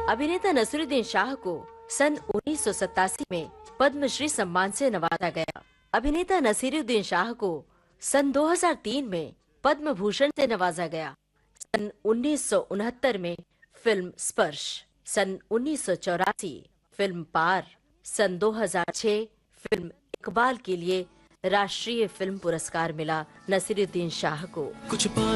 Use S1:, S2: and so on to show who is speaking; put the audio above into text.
S1: अभिनेता नसीरुद्दीन शाह को सन 1987 में पद्मश्री सम्मान से नवाजा गया। अभिनेता नसीरुद्दीन शाह को सन 2003 में पद्म भूषण से नवाजा गया। सन 1969 में फिल्म स्पर्श, सन 1984 फिल्म पार, सन 2006 फिल्म इकबाल के लिए राष्ट्रीय फिल्म पुरस्कार मिला नसीरुद्दीन शाह को।